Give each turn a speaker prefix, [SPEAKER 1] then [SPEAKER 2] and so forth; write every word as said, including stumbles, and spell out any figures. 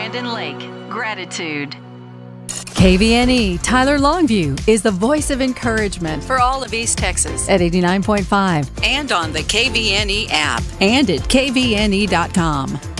[SPEAKER 1] Brandon Lake. Gratitude.
[SPEAKER 2] K V N E Tyler Longview is the voice of encouragement for all of East Texas at eighty-nine point five
[SPEAKER 3] and on the K V N E app
[SPEAKER 2] and at K V N E dot com.